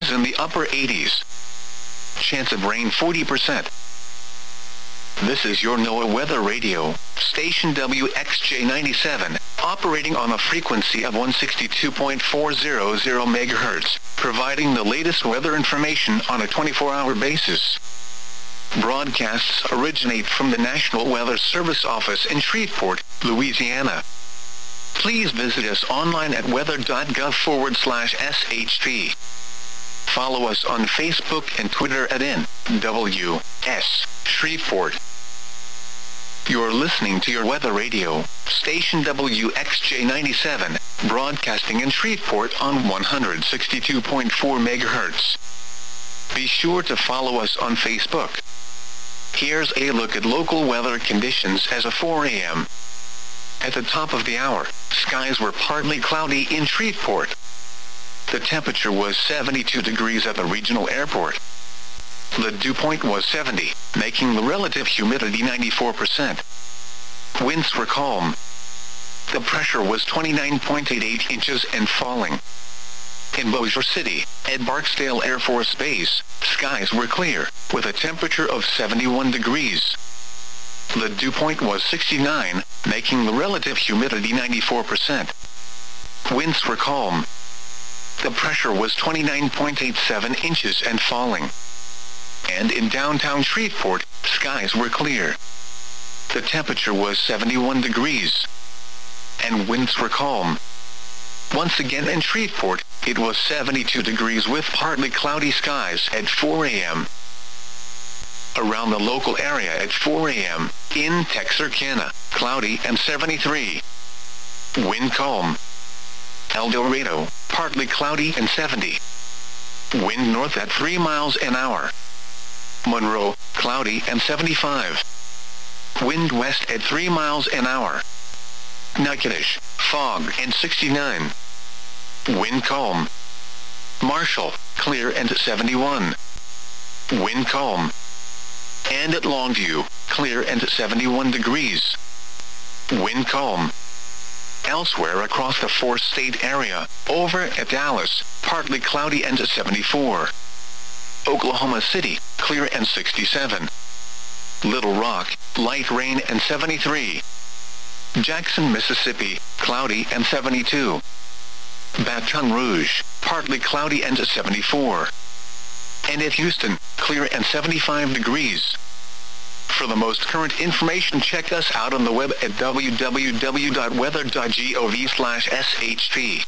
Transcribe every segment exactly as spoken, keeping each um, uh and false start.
Highs in the upper eighties. Chance of rain forty percent. This is your NOAA Weather Radio, station W X J ninety-seven, operating on a frequency of one sixty-two point four hundred megahertz, providing the latest weather information on a twenty-four hour basis. Broadcasts originate from the National Weather Service office in Shreveport, Louisiana. Please visit us online at weather.gov forward slash SHP. Follow us on Facebook and Twitter at N W S Shreveport. You're listening to your Weather Radio, station W X J ninety-seven, broadcasting in Shreveport on one sixty-two point four megahertz. Be sure to follow us on Facebook. Here's a look at local weather conditions as of four a m At the top of the hour, skies were partly cloudy in Shreveport. The temperature was seventy-two degrees at the regional airport. The dew point was seventy, making the relative humidity ninety-four percent. Winds were calm. The pressure was twenty-nine point eight eight inches and falling. In Bossier City, at Barksdale Air Force Base, skies were clear, with a temperature of seventy-one degrees. The dew point was sixty-nine, making the relative humidity ninety-four percent. Winds were calm. The pressure was twenty-nine point eight seven inches and falling. And in downtown Shreveport, skies were clear. The temperature was seventy-one degrees. And winds were calm. Once again in Shreveport, it was seventy-two degrees with partly cloudy skies at four a m Around the local area at four a m, in Texarkana, cloudy and seventy-three. Wind calm. El Dorado, partly cloudy and seventy. Wind north at three miles an hour. Monroe, cloudy and seventy-five. Wind west at three miles an hour. Natchitoches, fog and sixty-nine. Wind calm. Marshall, clear and seventy-one. Wind calm. And at Longview, clear and seventy-one degrees. Wind calm. Elsewhere across the four-state area, over at Dallas, partly cloudy and seventy-four. Oklahoma City, clear and sixty-seven. Little Rock, light rain and seventy-three. Jackson, Mississippi, cloudy and seventy-two. Baton Rouge, partly cloudy and seventy-four. And at Houston, clear and seventy-five degrees. For the most current information, check us out on the web at w w w dot weather dot gov slash S H P.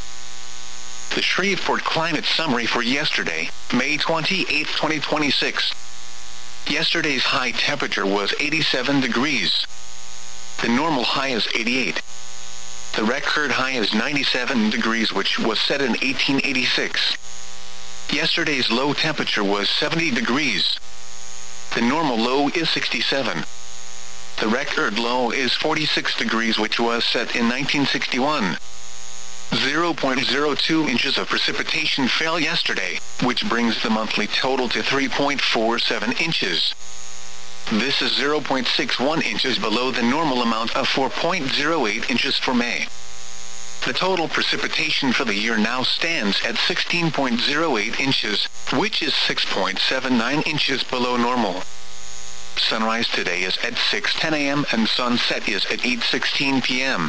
The Shreveport Climate Summary for yesterday, May twenty-eighth, twenty twenty-six. Yesterday's high temperature was eighty-seven degrees. The normal high is eighty-eight. The record high is ninety-seven degrees, which was set in eighteen eighty-six. Yesterday's low temperature was seventy degrees. The normal low is sixty-seven. The record low is forty-six degrees, which was set in nineteen sixty-one. zero point zero two inches of precipitation fell yesterday, which brings the monthly total to three point four seven inches. This is zero point six one inches below the normal amount of four point zero eight inches for May. The total precipitation for the year now stands at sixteen point zero eight inches, which is six point seven nine inches below normal. Sunrise today is at six ten a m and sunset is at eight sixteen p m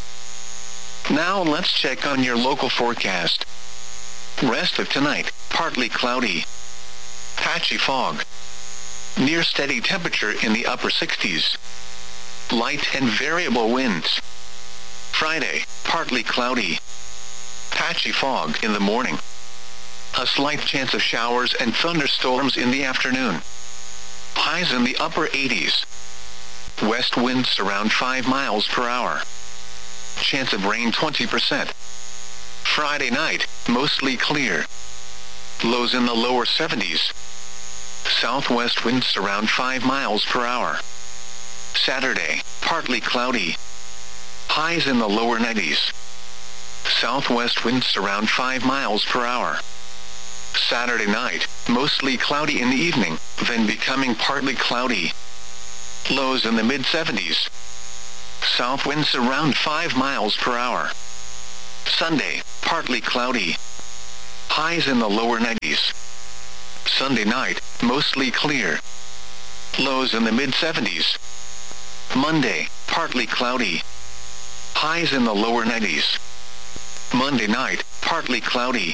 Now let's check on your local forecast. Rest of tonight, partly cloudy. Patchy fog. Near steady temperature in the upper sixties. Light and variable winds. Friday, partly cloudy. Patchy fog in the morning. A slight chance of showers and thunderstorms in the afternoon. Highs in the upper eighties. West winds around five miles per hour. Chance of rain twenty percent. Friday night, mostly clear. Lows in the lower seventies. Southwest winds around five miles per hour. Saturday, partly cloudy. Highs in the lower nineties. Southwest winds around five miles per hour. Saturday night, mostly cloudy in the evening, then becoming partly cloudy. Lows in the mid seventies. South winds around five miles per hour. Sunday, partly cloudy. Highs in the lower nineties. Sunday night, mostly clear. Lows in the mid seventies. Monday, partly cloudy. Highs in the lower nineties. Monday night, partly cloudy.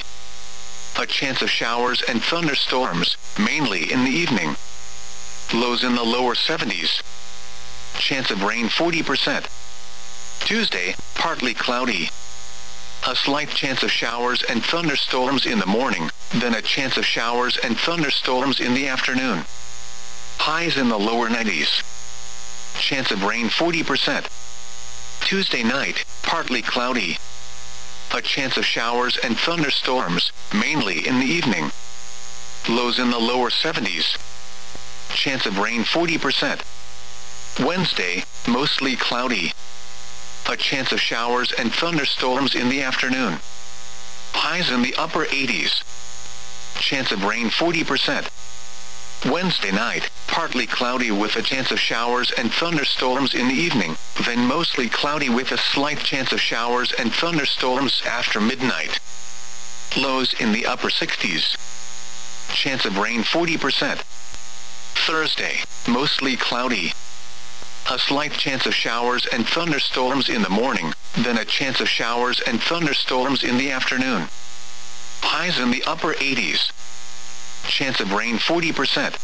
A chance of showers and thunderstorms, mainly in the evening. Lows in the lower seventies. Chance of rain forty percent. Tuesday, partly cloudy. A slight chance of showers and thunderstorms in the morning, then a chance of showers and thunderstorms in the afternoon. Highs in the lower nineties. Chance of rain forty percent. Tuesday night, partly cloudy. A chance of showers and thunderstorms, mainly in the evening. Lows in the lower seventies. Chance of rain forty percent. Wednesday, mostly cloudy. A chance of showers and thunderstorms in the afternoon. Highs in the upper eighties. Chance of rain forty percent. Wednesday night, partly cloudy with a chance of showers and thunderstorms in the evening, then mostly cloudy with a slight chance of showers and thunderstorms after midnight. Lows in the upper sixties. Chance of rain forty percent. Thursday, mostly cloudy. A slight chance of showers and thunderstorms in the morning, then a chance of showers and thunderstorms in the afternoon. Highs in the upper eighties. Chance of rain forty percent.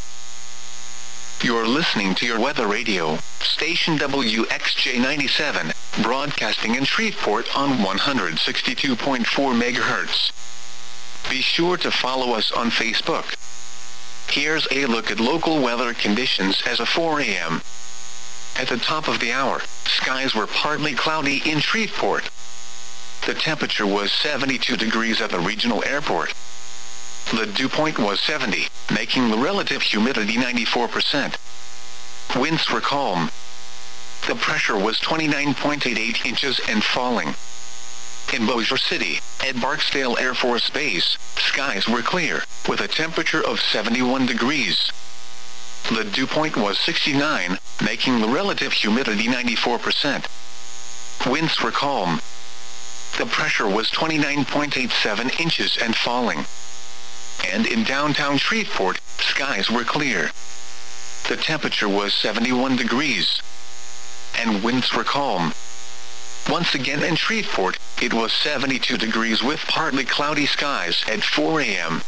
You're listening to your weather radio, station W X J ninety-seven, broadcasting in Shreveport on one hundred sixty-two point four megahertz. Be sure to follow us on Facebook. Here's a look at local weather conditions as of four a m At the top of the hour, skies were partly cloudy in Shreveport. The temperature was seventy-two degrees at the regional airport. The dew point was seventy, making the relative humidity ninety-four percent. Winds were calm. The pressure was twenty-nine point eight eight inches and falling. In Bossier City, at Barksdale Air Force Base, skies were clear, with a temperature of seventy-one degrees. The dew point was sixty-nine, making the relative humidity ninety-four percent. Winds were calm. The pressure was twenty-nine point eight seven inches and falling. And in downtown Shreveport, skies were clear. The temperature was seventy-one degrees. And winds were calm. Once again in Shreveport, it was seventy-two degrees with partly cloudy skies at four a m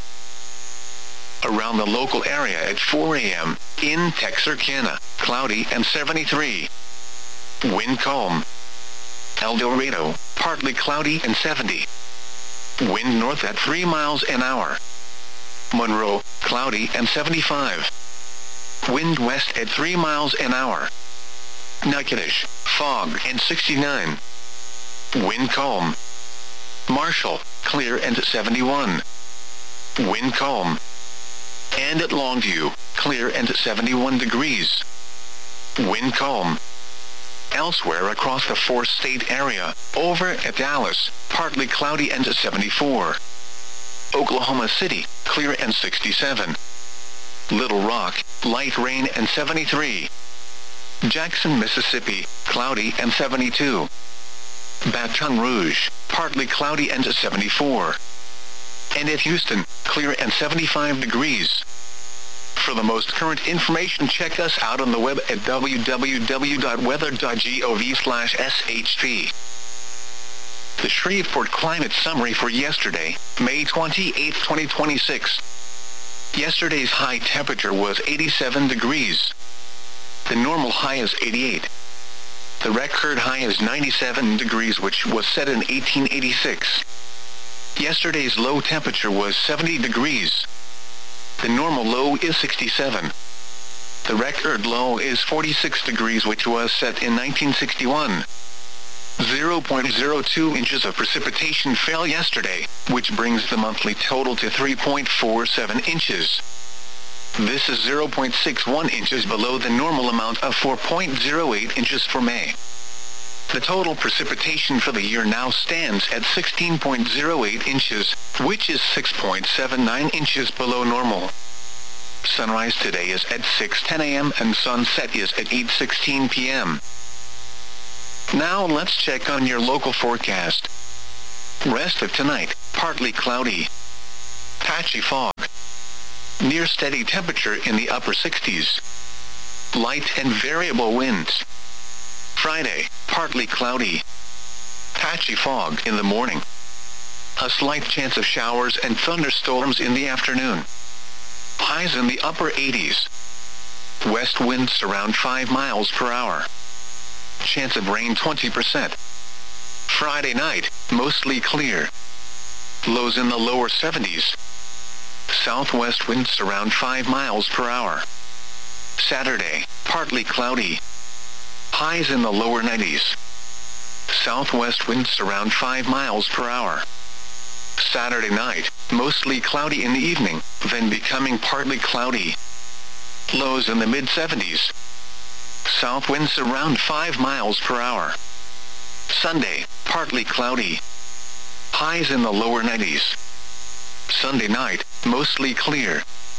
Around the local area at four a m, in Texarkana, cloudy and seventy-three. Wind calm. El Dorado, partly cloudy and seventy. Wind north at three miles an hour. Monroe, cloudy and seventy-five. Wind west at three miles an hour. Natchitoches, fog and sixty-nine. Wind calm. Marshall, clear and seventy-one. Wind calm. And at Longview, clear and seventy-one degrees. Wind calm. Elsewhere across the four-state area, over at Dallas, partly cloudy and seventy-four. Oklahoma City, clear and sixty-seven. Little Rock, light rain and seventy-three. Jackson, Mississippi, cloudy and seventy-two. Baton Rouge, partly cloudy and seventy-four. And at Houston, clear and seventy-five degrees. For the most current information, check us out on the web at w w w dot weather dot gov slash s h p. The Shreveport Climate Summary for yesterday, May twenty-eighth, twenty twenty-six. Yesterday's high temperature was eighty-seven degrees. The normal high is eighty-eight. The record high is ninety-seven degrees, which was set in eighteen eighty-six. Yesterday's low temperature was seventy degrees. The normal low is sixty-seven. The record low is forty-six degrees, which was set in nineteen sixty-one. zero point zero two inches of precipitation fell yesterday, which brings the monthly total to three point four seven inches. This is zero point six one inches below the normal amount of four point zero eight inches for May. The total precipitation for the year now stands at sixteen point zero eight inches, which is six point seven nine inches below normal. Sunrise today is at six ten a m and sunset is at eight sixteen p m Now let's check on your local forecast. Rest of tonight, partly cloudy. Patchy fog. Near steady temperature in the upper sixties. Light and variable winds. Friday, partly cloudy. Patchy fog in the morning. A slight chance of showers and thunderstorms in the afternoon. Highs in the upper eighties. West winds around five miles per hour. Chance of rain twenty percent. Friday night, mostly clear. Lows in the lower seventies. Southwest winds around five miles per hour. Saturday, partly cloudy. Highs in the lower nineties. Southwest winds around five miles per hour. Saturday night, mostly cloudy in the evening, then becoming partly cloudy. Lows in the mid seventies. South winds around five miles per hour. Sunday, partly cloudy. Highs in the lower nineties. Sunday night, mostly clear.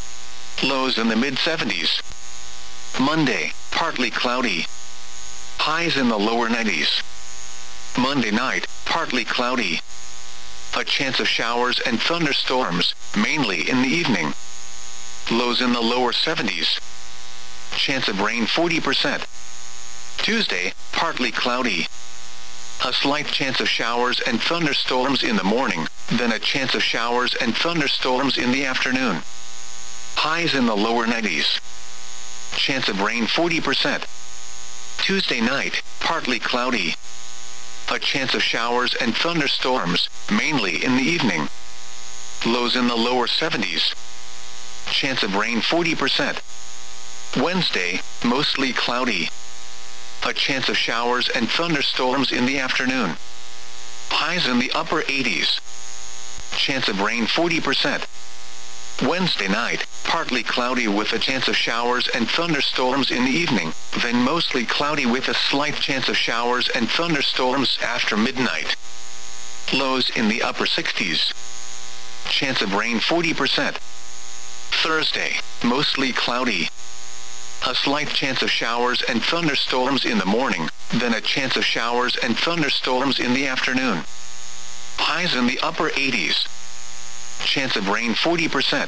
Lows in the mid seventies. Monday, partly cloudy. Highs in the lower nineties. Monday night, partly cloudy. A chance of showers and thunderstorms, mainly in the evening. Lows in the lower seventies. Chance of rain forty percent. Tuesday, partly cloudy. A slight chance of showers and thunderstorms in the morning, then a chance of showers and thunderstorms in the afternoon. Highs in the lower nineties. Chance of rain forty percent. Tuesday night, partly cloudy. A chance of showers and thunderstorms, mainly in the evening. Lows in the lower seventies. Chance of rain forty percent. Wednesday, mostly cloudy. A chance of showers and thunderstorms in the afternoon. Highs in the upper eighties. Chance of rain forty percent. Wednesday night, partly cloudy with a chance of showers and thunderstorms in the evening, then mostly cloudy with a slight chance of showers and thunderstorms after midnight. Lows in the upper sixties. Chance of rain forty percent. Thursday, mostly cloudy. A slight chance of showers and thunderstorms in the morning, then a chance of showers and thunderstorms in the afternoon. Highs in the upper eighties. Chance of rain forty percent.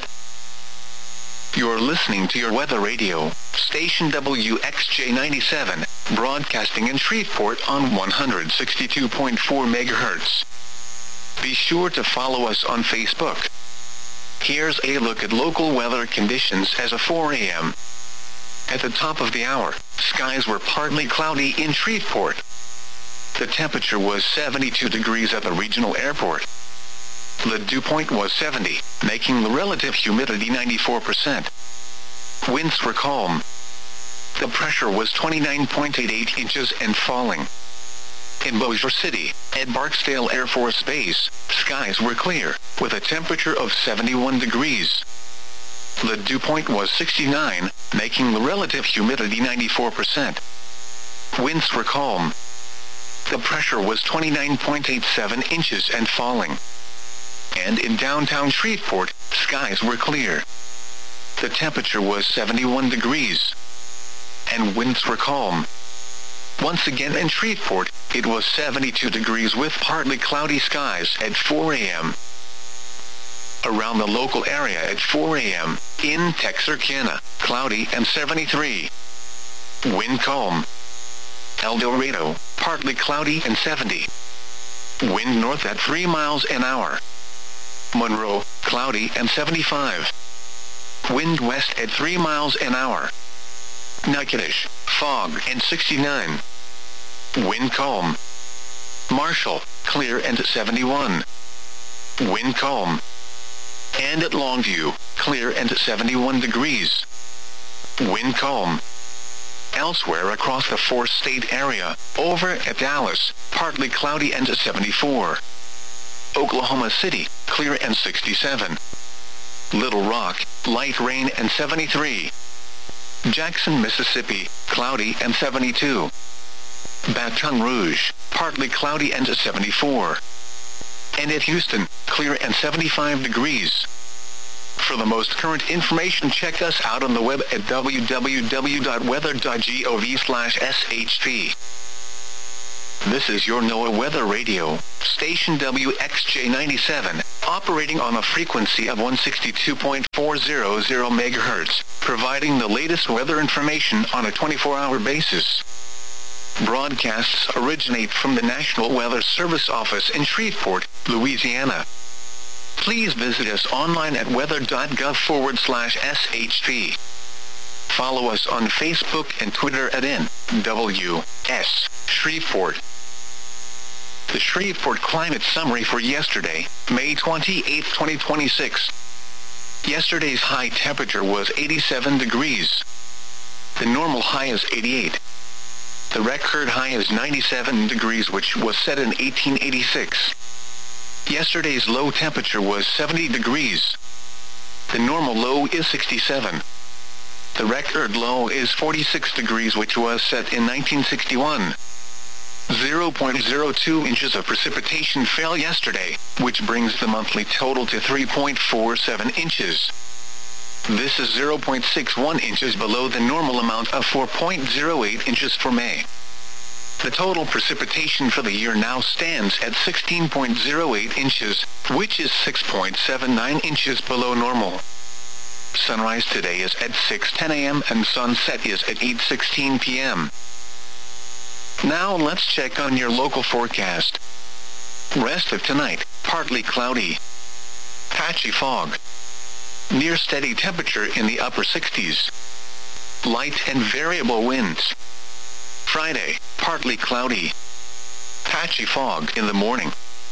You're listening to your weather radio, station W X J ninety-seven, broadcasting in Shreveport on one hundred sixty-two point four megahertz. Be sure to follow us on Facebook. Here's a look at local weather conditions as of four a m At the top of the hour, skies were partly cloudy in Shreveport. The temperature was seventy-two degrees at the regional airport. The dew point was seventy, making the relative humidity ninety-four percent. Winds were calm. The pressure was twenty-nine point eight eight inches and falling. In Bossier City, at Barksdale Air Force Base, skies were clear, with a temperature of seventy-one degrees. The dew point was sixty-nine, making the relative humidity ninety-four percent. Winds were calm. The pressure was twenty-nine point eight seven inches and falling. And in downtown Shreveport, skies were clear. The temperature was seventy-one degrees. And winds were calm. Once again in Shreveport, it was seventy-two degrees with partly cloudy skies at four a m Around the local area at four a m, in Texarkana, cloudy and seventy-three. Wind calm. El Dorado, partly cloudy and seventy. Wind north at three miles an hour. Monroe, cloudy and seventy-five. Wind west at three miles an hour. Natchitoches, fog and sixty-nine. Wind calm. Marshall, clear and seventy-one. Wind calm. And at Longview, clear and seventy-one degrees. Wind calm. Elsewhere across the four-state area, over at Dallas, partly cloudy and seventy-four. Oklahoma City, clear and sixty-seven. Little Rock, light rain and seventy-three. Jackson, Mississippi, cloudy and seventy-two. Baton Rouge, partly cloudy and seventy-four. And at Houston, clear and seventy-five degrees. For the most current information, check us out on the web at w w w dot weather dot gov slash s h p. This is your NOAA Weather Radio, station W X J ninety-seven. operating on a frequency of one sixty-two point four hundred megahertz, providing the latest weather information on a twenty-four hour basis. Broadcasts originate from the National Weather Service office in Shreveport, Louisiana. Please visit us online at weather.gov forward slash SHP. Follow us on Facebook and Twitter at N W S Shreveport. The Shreveport Climate Summary for yesterday, May twenty-eighth, twenty twenty-six. Yesterday's high temperature was eighty-seven degrees. The normal high is eighty-eight. The record high is ninety-seven degrees, which was set in eighteen eighty-six. Yesterday's low temperature was seventy degrees. The normal low is sixty-seven. The record low is forty-six degrees, which was set in nineteen sixty-one. zero point zero two inches of precipitation fell yesterday, which brings the monthly total to three point four seven inches. This is zero point six one inches below the normal amount of four point zero eight inches for May. The total precipitation for the year now stands at sixteen point zero eight inches, which is six point seven nine inches below normal. Sunrise today is at six ten a m and sunset is at eight sixteen p m Now let's check on your local forecast. Rest of tonight, partly cloudy. Patchy fog. Near steady temperature in the upper sixties. Light and variable winds. Friday, partly cloudy. Patchy fog in the morning.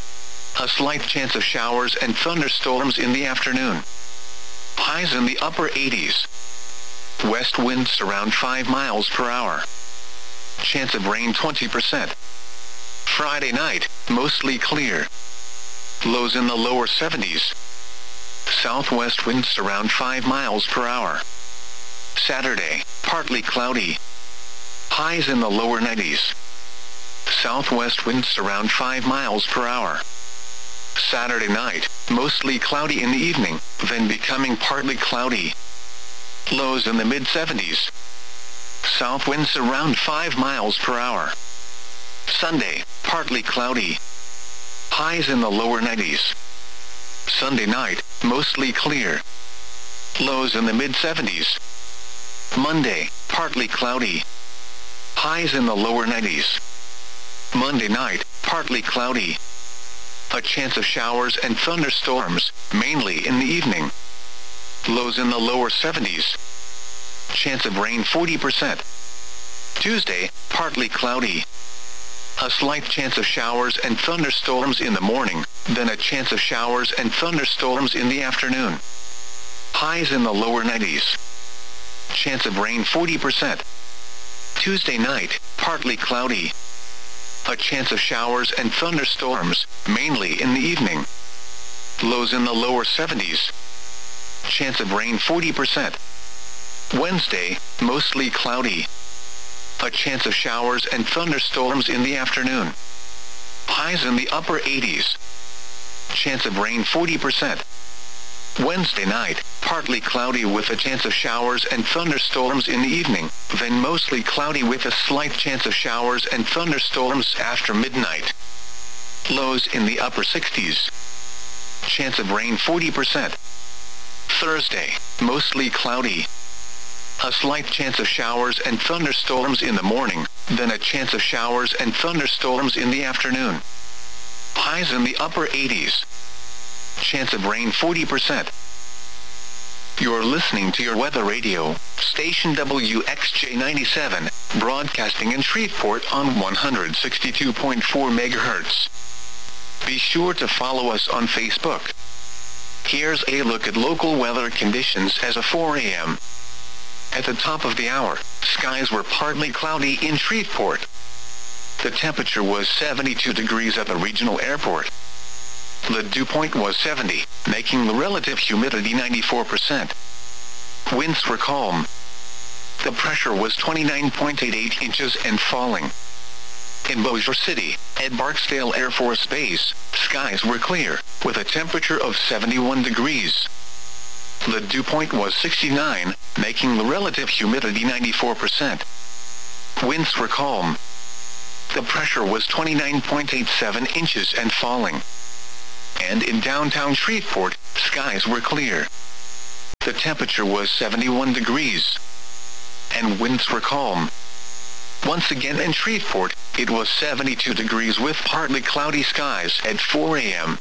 A slight chance of showers and thunderstorms in the afternoon. Highs in the upper eighties. West winds around five miles per hour. Chance of rain twenty percent. Friday night, mostly clear. Lows in the lower seventies. Southwest winds around five miles per hour. Saturday, partly cloudy. Highs in the lower nineties. Southwest winds around five miles per hour. Saturday night, mostly cloudy in the evening, then becoming partly cloudy. Lows in the mid seventies. South winds around five miles per hour. Sunday, partly cloudy. Highs in the lower nineties. Sunday night, mostly clear. Lows in the mid seventies. Monday, partly cloudy. Highs in the lower nineties. Monday night, partly cloudy. A chance of showers and thunderstorms, mainly in the evening. Lows in the lower seventies. Chance of rain forty percent. Tuesday, partly cloudy. A slight chance of showers and thunderstorms in the morning, then a chance of showers and thunderstorms in the afternoon. Highs in the lower nineties. Chance of rain forty percent. Tuesday night, partly cloudy. A chance of showers and thunderstorms, mainly in the evening. Lows in the lower seventies. Chance of rain forty percent. Wednesday, mostly cloudy. A chance of showers and thunderstorms in the afternoon. Highs in the upper eighties. Chance of rain forty percent. Wednesday night, partly cloudy with a chance of showers and thunderstorms in the evening, then mostly cloudy with a slight chance of showers and thunderstorms after midnight. Lows in the upper sixties. Chance of rain forty percent. Thursday, mostly cloudy. A slight chance of showers and thunderstorms in the morning, then a chance of showers and thunderstorms in the afternoon. Highs in the upper eighties. Chance of rain forty percent. You're listening to your weather radio, station W X J ninety-seven, broadcasting in Shreveport on one sixty-two point four megahertz. Be sure to follow us on Facebook. Here's a look at local weather conditions as of four a m At the top of the hour, skies were partly cloudy in Shreveport. The temperature was seventy-two degrees at the regional airport. The dew point was seventy, making the relative humidity ninety-four percent. Winds were calm. The pressure was twenty-nine point eight eight inches and falling. In Bossier City, at Barksdale Air Force Base, skies were clear, with a temperature of seventy-one degrees. The dew point was sixty-nine, making the relative humidity ninety-four percent. Winds were calm. The pressure was twenty-nine point eight seven inches and falling. and in downtown Shreveport, skies were clear. The temperature was seventy-one degrees, and winds were calm. Once again in Shreveport, it was seventy-two degrees with partly cloudy skies at four a m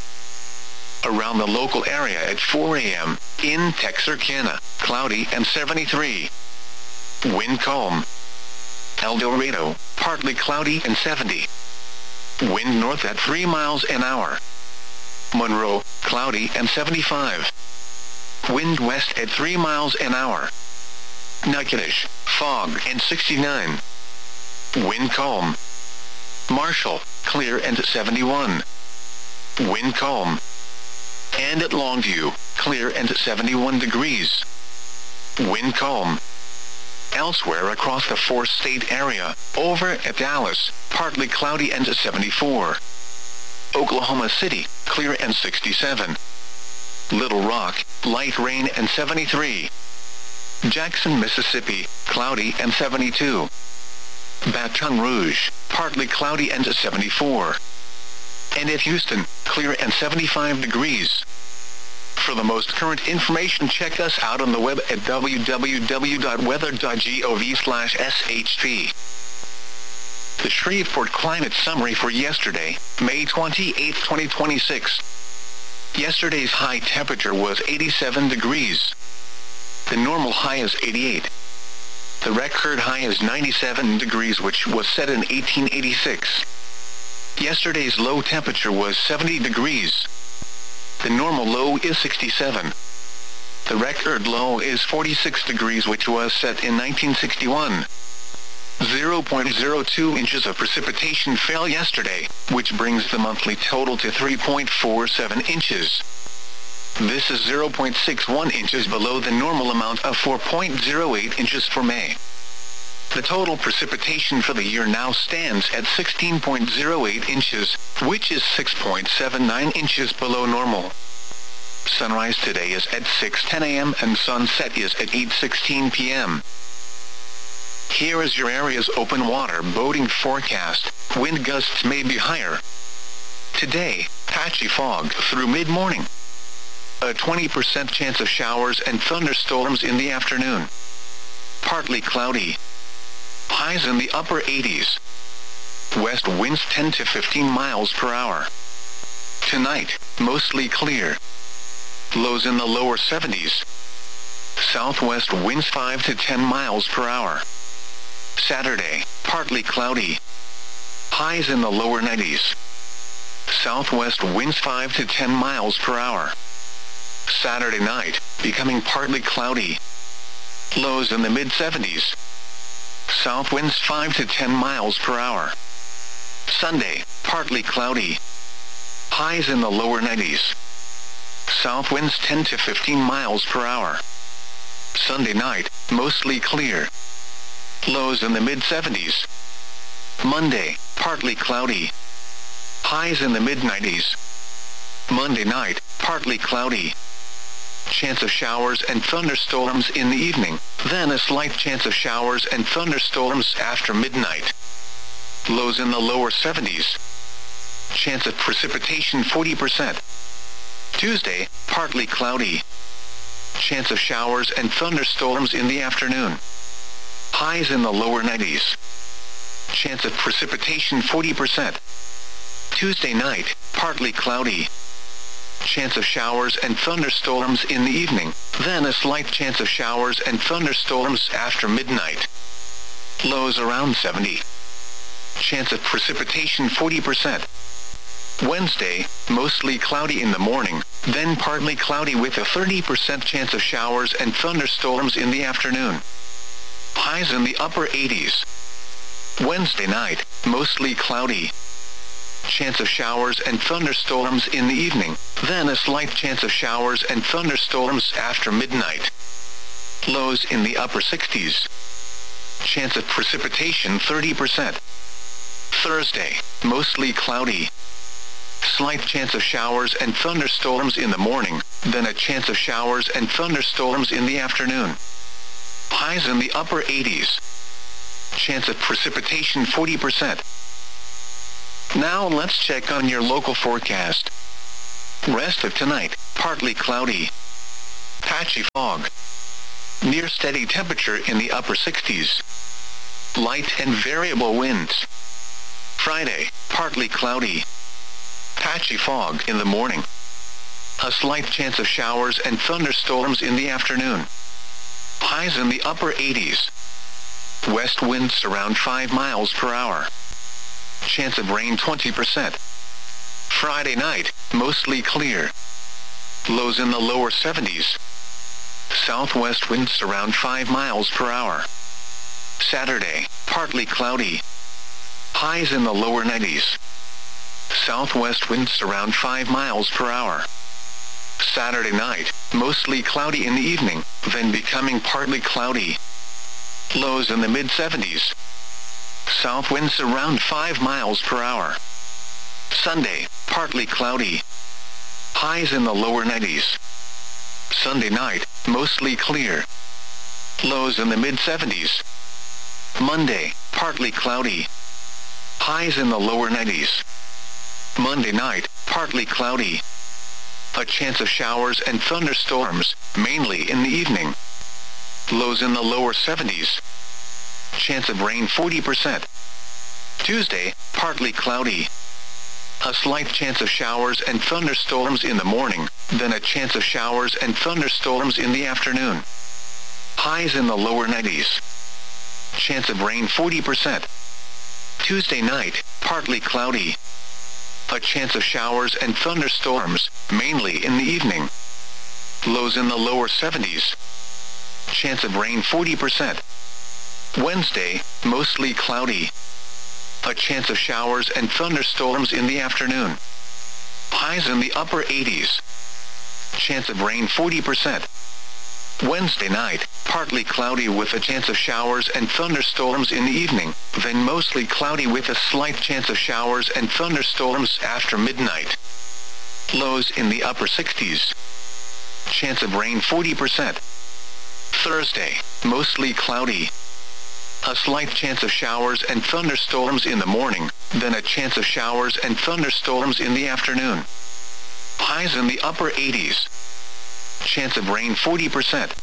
Around the local area at four a m, in Texarkana, cloudy and seventy-three. Wind calm. El Dorado, partly cloudy and seventy. Wind north at three miles an hour. Monroe, cloudy and seventy-five. Wind west at three miles an hour. Natchitoches, fog and sixty-nine. Wind calm. Marshall, clear and seventy-one. Wind calm. And at Longview, clear and seventy-one degrees. Wind calm. Elsewhere across the four-state area, over at Dallas, partly cloudy and seventy-four. Oklahoma City, clear and sixty-seven. Little Rock, light rain and seventy-three. Jackson, Mississippi, cloudy and seventy-two. Baton Rouge, partly cloudy and seventy-four. And at Houston, clear and seventy-five degrees. For the most current information, check us out on the web at w w w dot weather dot gov slash s h p. The Shreveport Climate Summary for yesterday, May twenty-eighth, twenty twenty-six. Yesterday's high temperature was eighty-seven degrees. The normal high is eighty-eight. The record high is ninety-seven degrees, which was set in eighteen eighty-six. Yesterday's low temperature was seventy degrees. The normal low is sixty-seven. The record low is forty-six degrees, which was set in nineteen sixty-one. zero point zero two inches of precipitation fell yesterday, which brings the monthly total to three point four seven inches. This is zero point six one inches below the normal amount of four point zero eight inches for May. The total precipitation for the year now stands at sixteen point zero eight inches, which is six point seven nine inches below normal. Sunrise today is at six ten a m and sunset is at eight sixteen p m Here is your area's open water boating forecast. Wind gusts may be higher. Today, patchy fog through mid-morning. A twenty percent chance of showers and thunderstorms in the afternoon. Partly cloudy. Highs in the upper eighties. West winds ten to fifteen miles per hour. Tonight, mostly clear. Lows in the lower seventies. Southwest winds five to ten miles per hour. Saturday, partly cloudy. Highs in the lower nineties. Southwest winds five to ten miles per hour. Saturday night, becoming partly cloudy. Lows in the mid seventies. South winds five to ten miles per hour. Sunday, partly cloudy. Highs in the lower nineties. South winds ten to fifteen miles per hour. Sunday night, mostly clear. Lows in the mid seventies. Monday, partly cloudy. Highs in the mid nineties. Monday night, partly cloudy. Chance of showers and thunderstorms in the evening, then a slight chance of showers and thunderstorms after midnight. Lows in the lower seventies. Chance of precipitation forty percent. Tuesday, partly cloudy. Chance of showers and thunderstorms in the afternoon. Highs in the lower nineties. Chance of precipitation forty percent. Tuesday night, partly cloudy. Chance of showers and thunderstorms in the evening, then a slight chance of showers and thunderstorms after midnight. Lows around seventy. Chance of precipitation forty percent. Wednesday, mostly cloudy in the morning, then partly cloudy with a thirty percent chance of showers and thunderstorms in the afternoon. Highs in the upper eighties. Wednesday night, mostly cloudy. Chance of showers and thunderstorms in the evening, then a slight chance of showers and thunderstorms after midnight. Lows in the upper sixties. Chance of precipitation thirty percent. Thursday, mostly cloudy. Slight chance of showers and thunderstorms in the morning, then a chance of showers and thunderstorms in the afternoon. Highs in the upper eighties. Chance of precipitation forty percent. Now let's check on your local forecast. Rest of tonight, partly cloudy. Patchy fog. Near steady temperature in the upper sixties. Light and variable winds. Friday, partly cloudy. Patchy fog in the morning. A slight chance of showers and thunderstorms in the afternoon. Highs in the upper eighties. West winds around five miles per hour. Chance of rain twenty percent. Friday night, mostly clear. Lows in the lower seventies. Southwest winds around five miles per hour. Saturday, partly cloudy. Highs in the lower nineties. Southwest winds around five miles per hour. Saturday night, mostly cloudy in the evening, then becoming partly cloudy. Lows in the mid seventies. South winds around five miles per hour. Sunday, partly cloudy. Highs in the lower nineties. Sunday night, mostly clear. Lows in the mid seventies. Monday, partly cloudy. Highs in the lower nineties. Monday night, partly cloudy. A chance of showers and thunderstorms, mainly in the evening. Lows in the lower seventies. Chance of rain forty percent. Tuesday, partly cloudy. A slight chance of showers and thunderstorms in the morning, then a chance of showers and thunderstorms in the afternoon. Highs in the lower nineties. Chance of rain forty percent. Tuesday night, partly cloudy. A chance of showers and thunderstorms, mainly in the evening. Lows in the lower seventies. Chance of rain forty percent. Wednesday, mostly cloudy. A chance of showers and thunderstorms in the afternoon. Highs in the upper eighties. Chance of rain forty percent. Wednesday night, partly cloudy with a chance of showers and thunderstorms in the evening, then mostly cloudy with a slight chance of showers and thunderstorms after midnight. Lows in the upper sixties. Chance of rain forty percent. Thursday, mostly cloudy. A slight chance of showers and thunderstorms in the morning, then a chance of showers and thunderstorms in the afternoon. Highs in the upper eighties. Chance of rain forty percent.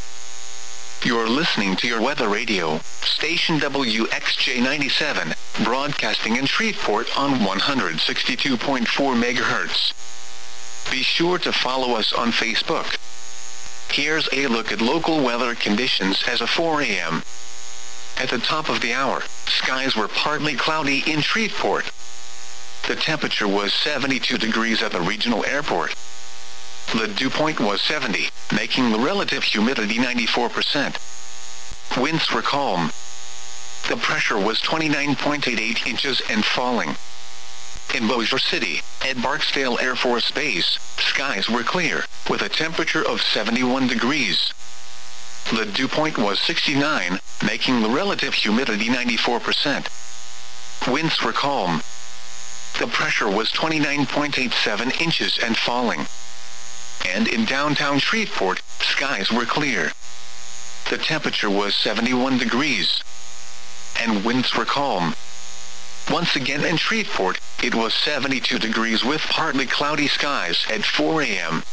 You're listening to your weather radio, station W X J ninety-seven, broadcasting in Shreveport on one hundred sixty-two point four megahertz. Be sure to follow us on Facebook. Here's a look at local weather conditions as of four a m At the top of the hour, skies were partly cloudy in Shreveport. The temperature was seventy-two degrees at the regional airport. The dew point was seventy, making the relative humidity ninety-four percent. Winds were calm. The pressure was twenty-nine point eight eight inches and falling. In Bossier City, at Barksdale Air Force Base, skies were clear, with a temperature of seventy-one degrees. The dew point was sixty-nine, making the relative humidity ninety-four percent. Winds were calm. The pressure was twenty-nine point eight seven inches and falling. And in downtown Shreveport, skies were clear. The temperature was seventy-one degrees. And winds were calm. Once again in Shreveport, it was seventy-two degrees with partly cloudy skies at four a m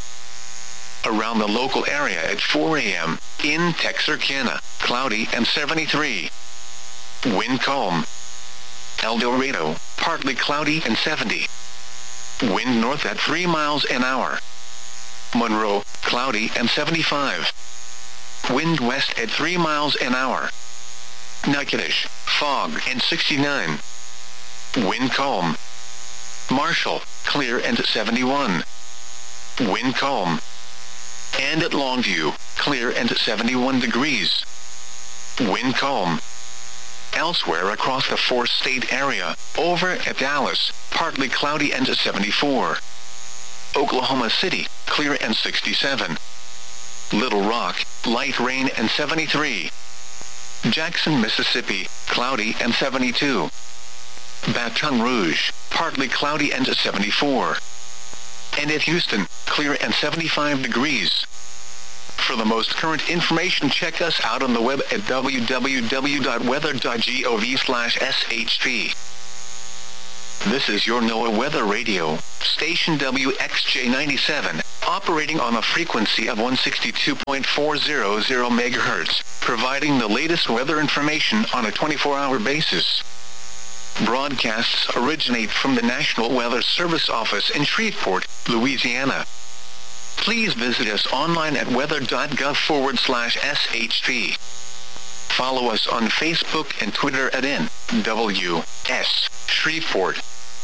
Around the local area at four a m, in Texarkana, cloudy and seventy-three. Wind calm. El Dorado, partly cloudy and seventy. Wind north at three miles an hour. Monroe, cloudy and seventy-five. Wind west at three miles an hour. Natchitoches, fog and sixty-nine. Wind calm. Marshall, clear and seventy-one. Wind calm. And at Longview, clear and seventy-one degrees. Wind calm. Elsewhere across the four-state area, over at Dallas, partly cloudy and seventy-four. Oklahoma City, clear and sixty-seven. Little Rock, light rain and seventy-three. Jackson, Mississippi, cloudy and seventy-two. Baton Rouge, partly cloudy and seventy-four. And at Houston, clear and seventy-five degrees. For the most current information, check us out on the web at w w w dot weather dot gov slash s h p. This is your NOAA Weather Radio, station W X J ninety-seven, operating on a frequency of one sixty-two point four hundred megahertz, providing the latest weather information on a twenty-four hour basis. Broadcasts originate from the National Weather Service office in Shreveport, Louisiana. Please visit us online at weather.gov forward slash SHP. Follow us on Facebook and Twitter at N W S Shreveport.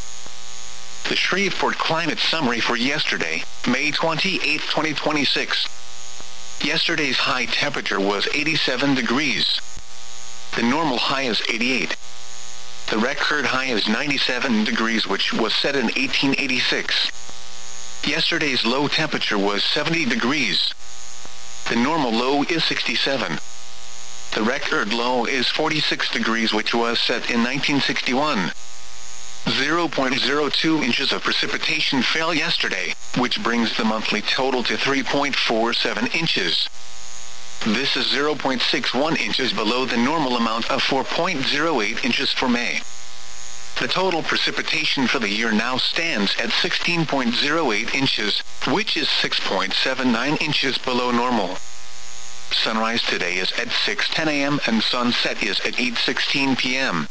The Shreveport Climate Summary for yesterday, May twenty-eighth, twenty twenty-six. Yesterday's high temperature was eighty-seven degrees. The normal high is eighty-eight. The record high is ninety-seven degrees, which was set in eighteen eighty-six. Yesterday's low temperature was seventy degrees. The normal low is sixty-seven. The record low is forty-six degrees, which was set in nineteen sixty-one. zero point zero two inches of precipitation fell yesterday, which brings the monthly total to three point four seven inches. This is zero point six one inches below the normal amount of four point zero eight inches for May. The total precipitation for the year now stands at sixteen point zero eight inches, which is six point seven nine inches below normal. Sunrise today is at six ten a m and sunset is at eight sixteen p m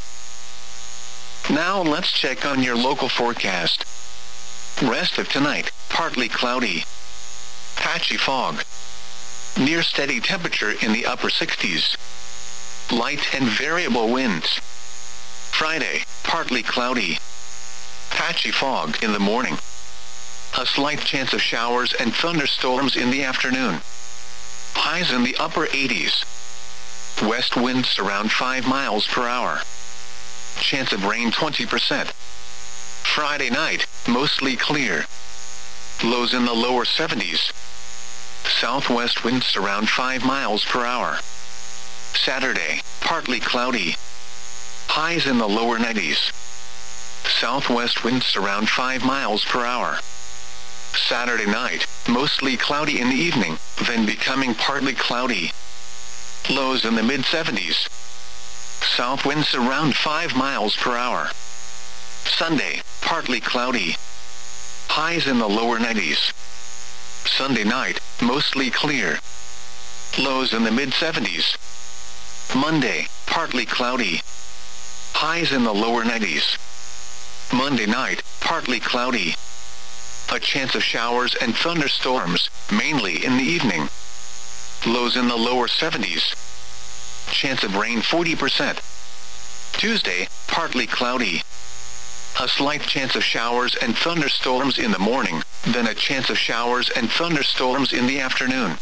Now let's check on your local forecast. Rest of tonight, partly cloudy. Patchy fog. Near steady temperature in the upper sixties. Light and variable winds. Friday, partly cloudy. Patchy fog in the morning. A slight chance of showers and thunderstorms in the afternoon. Highs in the upper eighties. West winds around five miles per hour. Chance of rain twenty percent. Friday night, mostly clear. Lows in the lower seventies. Southwest winds around five miles per hour. Saturday, partly cloudy. Highs in the lower nineties. Southwest winds around five miles per hour. Saturday night, mostly cloudy in the evening, then becoming partly cloudy. Lows in the mid seventies. South winds around five miles per hour. Sunday, partly cloudy. Highs in the lower nineties. Sunday night, mostly clear. Lows in the mid seventies. Monday, partly cloudy. Highs in the lower nineties. Monday night, partly cloudy. A chance of showers and thunderstorms, mainly in the evening. Lows in the lower seventies. Chance of rain forty percent. Tuesday, partly cloudy. A slight chance of showers and thunderstorms in the morning, then a chance of showers and thunderstorms in the afternoon.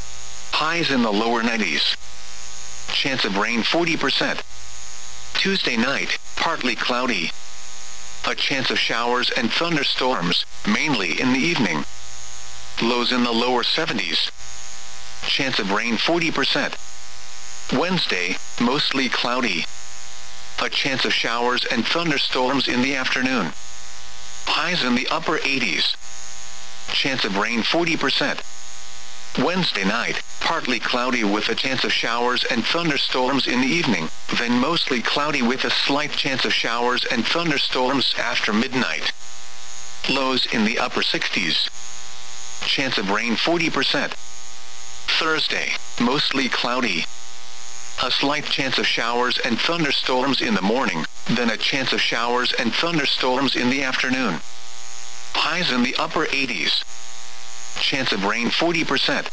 Highs in the lower nineties. Chance of rain forty percent. Tuesday night, partly cloudy. A chance of showers and thunderstorms, mainly in the evening. Lows in the lower seventies. Chance of rain forty percent. Wednesday, mostly cloudy. A chance of showers and thunderstorms in the afternoon. Highs in the upper eighties. Chance of rain forty percent. Wednesday night, partly cloudy with a chance of showers and thunderstorms in the evening, then mostly cloudy with a slight chance of showers and thunderstorms after midnight. Lows in the upper sixties. Chance of rain forty percent. Thursday, mostly cloudy. A slight chance of showers and thunderstorms in the morning, then a chance of showers and thunderstorms in the afternoon. Highs in the upper eighties. Chance of rain forty percent.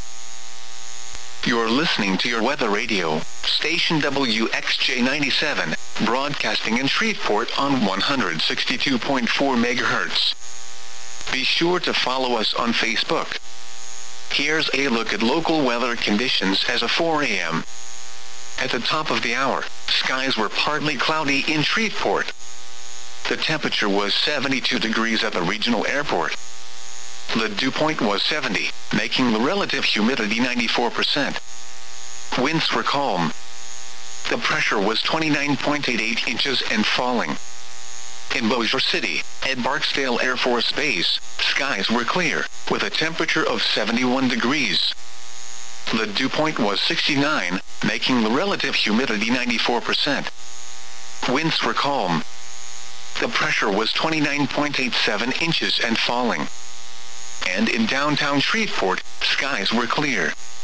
You're listening to your weather radio, station W X J ninety-seven, broadcasting in Shreveport on one sixty-two point four megahertz. Be sure to follow us on Facebook. Here's a look at local weather conditions as of four a m At the top of the hour, skies were partly cloudy in Shreveport. The temperature was seventy-two degrees at the regional airport. The dew point was seventy, making the relative humidity ninety-four percent. Winds were calm. The pressure was twenty-nine point eight eight inches and falling. In Bossier City, at Barksdale Air Force Base, skies were clear, with a temperature of seventy-one degrees. The dew point was sixty-nine, making the relative humidity ninety-four percent. Winds were calm. the pressure was twenty-nine point eight seven inches and falling. And in downtown Shreveport, skies were clear.